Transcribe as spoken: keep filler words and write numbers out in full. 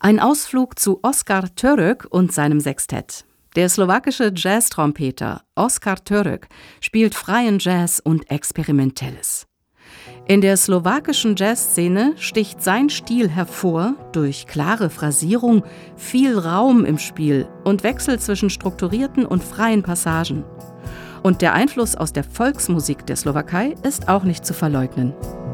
Ein Ausflug zu Oskar Török und seinem Sextett. Der slowakische Jazztrompeter Oskar Török spielt freien Jazz und Experimentelles. In der slowakischen Jazzszene sticht sein Stil hervor durch klare Phrasierung, viel Raum im Spiel und Wechsel zwischen strukturierten und freien Passagen. Und der Einfluss aus der Volksmusik der Slowakei ist auch nicht zu verleugnen.